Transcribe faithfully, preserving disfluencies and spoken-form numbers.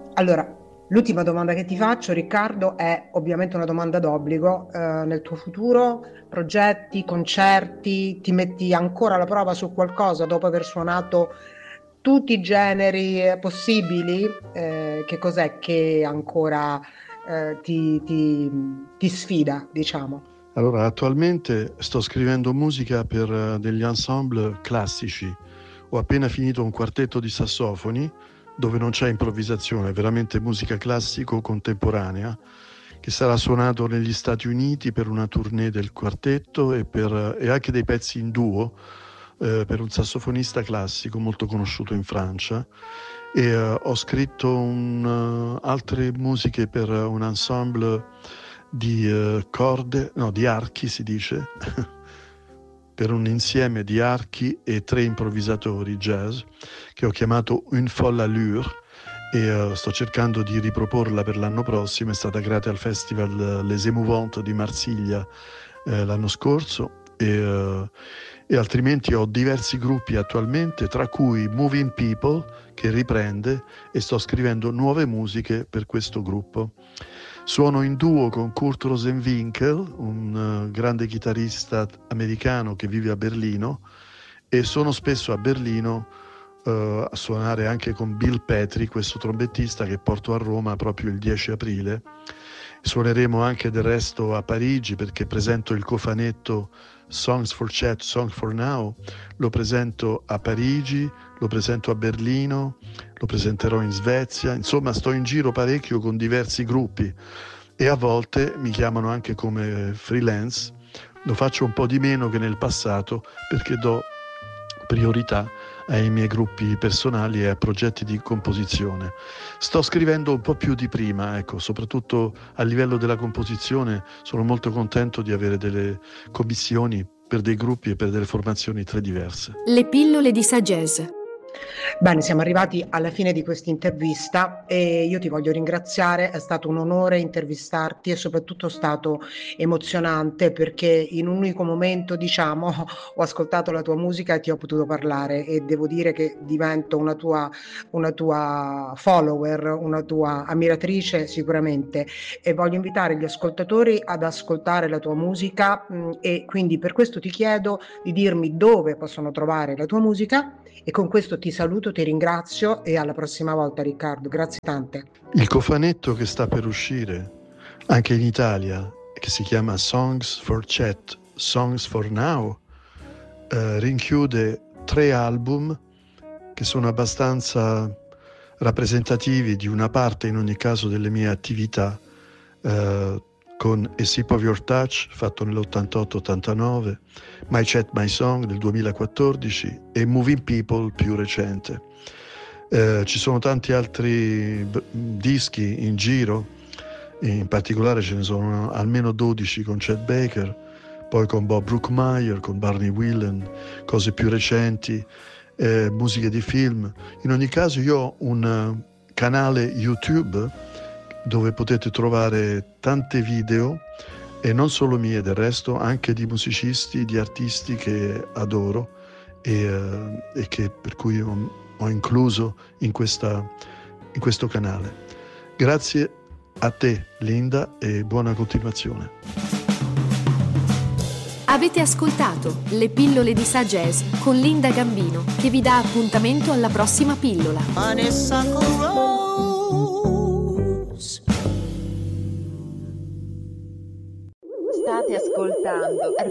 Allora, l'ultima domanda che ti faccio, Riccardo, è ovviamente una domanda d'obbligo. Eh, nel tuo futuro, progetti, concerti, ti metti ancora alla prova su qualcosa dopo aver suonato tutti i generi eh, possibili? Eh, che cos'è che ancora eh, ti, ti- ti sfida, diciamo? Allora, attualmente sto scrivendo musica per eh, degli ensemble classici. Ho appena finito un quartetto di sassofoni dove non c'è improvvisazione, è veramente musica classico contemporanea, che sarà suonato negli Stati Uniti per una tournée del quartetto e, per, e anche dei pezzi in duo eh, per un sassofonista classico molto conosciuto in Francia. E eh, ho scritto un, eh, altre musiche per un ensemble di eh, corde, no, di archi si dice, per un insieme di archi e tre improvvisatori jazz che ho chiamato Une Folle Allure e uh, sto cercando di riproporla per l'anno prossimo. È stata creata al Festival Les Émouvantes di Marsiglia eh, l'anno scorso e, uh, e altrimenti ho diversi gruppi attualmente, tra cui Moving People che riprende, e sto scrivendo nuove musiche per questo gruppo. Suono in duo con Kurt Rosenwinkel, un uh, grande chitarrista americano che vive a Berlino, e sono spesso a Berlino uh, a suonare anche con Bill Petri, questo trombettista che porto a Roma proprio il dieci aprile. Suoneremo anche del resto a Parigi perché presento il cofanetto Songs for Chat, Songs for Now, lo presento a Parigi, lo presento a Berlino, lo presenterò in Svezia, insomma sto in giro parecchio con diversi gruppi e a volte mi chiamano anche come freelance. Lo faccio un po' di meno che nel passato perché do priorità ai miei gruppi personali e a progetti di composizione. Sto scrivendo un po' più di prima, ecco, soprattutto a livello della composizione sono molto contento di avere delle commissioni per dei gruppi e per delle formazioni tre diverse. Le pillole di sagesse. Bene, siamo arrivati alla fine di questa intervista e io ti voglio ringraziare, è stato un onore intervistarti e soprattutto è stato emozionante perché in un unico momento, diciamo, ho ascoltato la tua musica e ti ho potuto parlare e devo dire che divento una tua, una tua follower, una tua ammiratrice sicuramente e voglio invitare gli ascoltatori ad ascoltare la tua musica mh, e quindi per questo ti chiedo di dirmi dove possono trovare la tua musica. E con questo ti saluto, ti ringrazio e alla prossima volta, Riccardo. Grazie tante. Il cofanetto che sta per uscire anche in Italia, che si chiama Songs for Chat, Songs for Now, eh, rinchiude tre album che sono abbastanza rappresentativi di una parte in ogni caso delle mie attività, eh, con A Sip of Your Touch fatto nell'ottantotto ottantanove, My Chat My Song del duemilaquattordici e Moving People più recente. Eh, ci sono tanti altri b- dischi in giro, in particolare ce ne sono almeno dodici con Chet Baker, poi con Bob Brookmeyer, con Barney Whelan, cose più recenti, eh, musiche di film. In ogni caso io ho un uh, canale YouTube dove potete trovare tante video e non solo mie, del resto anche di musicisti, di artisti che adoro e, uh, e che per cui ho, ho incluso in, questa, in questo canale. Grazie a te Linda e buona continuazione. Avete ascoltato Le pillole di Sagesse con Linda Gambino che vi dà appuntamento alla prossima pillola. State ascoltando